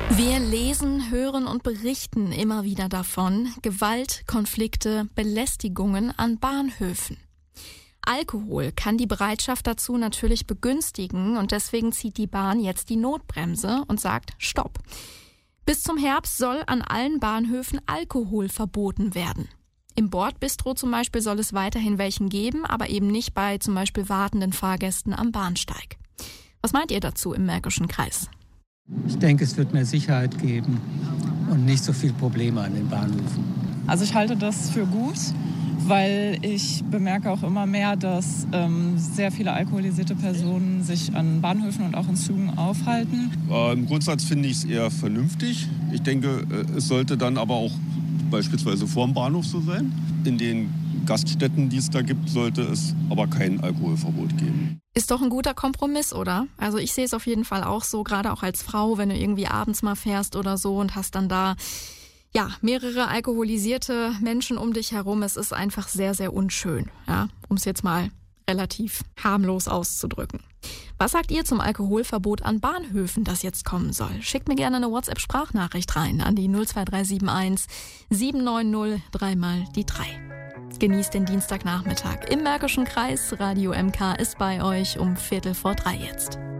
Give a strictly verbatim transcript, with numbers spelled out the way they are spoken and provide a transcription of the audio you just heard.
Wir lesen, hören und berichten immer wieder davon: Gewalt, Konflikte, Belästigungen an Bahnhöfen. Alkohol kann die Bereitschaft dazu natürlich begünstigen und deswegen zieht die Bahn jetzt die Notbremse und sagt Stopp. Bis zum Herbst soll an allen Bahnhöfen Alkohol verboten werden. Im Bordbistro zum Beispiel soll es weiterhin welchen geben, aber eben nicht bei zum Beispiel wartenden Fahrgästen am Bahnsteig. Was meint ihr dazu im Märkischen Kreis? Ich denke, es wird mehr Sicherheit geben und nicht so viele Probleme an den Bahnhöfen. Also ich halte das für gut, weil ich bemerke auch immer mehr, dass ähm, sehr viele alkoholisierte Personen sich an Bahnhöfen und auch in Zügen aufhalten. Äh, Im Grundsatz finde ich es eher vernünftig. Ich denke, äh, es sollte dann aber auch beispielsweise vor dem Bahnhof so sein. In den Gaststätten, die es da gibt, sollte es aber kein Alkoholverbot geben. Ist doch ein guter Kompromiss, oder? Also ich sehe es auf jeden Fall auch so, gerade auch als Frau, wenn du irgendwie abends mal fährst oder so und hast dann da ja mehrere alkoholisierte Menschen um dich herum. Es ist einfach sehr, sehr unschön, ja, um es jetzt mal relativ harmlos auszudrücken. Was sagt ihr zum Alkoholverbot an Bahnhöfen, das jetzt kommen soll? Schickt mir gerne eine WhatsApp-Sprachnachricht rein an die null zwei drei sieben eins sieben neun null drei mal die drei. Genießt den Dienstagnachmittag im Märkischen Kreis. Radio M K ist bei euch um Viertel vor drei jetzt.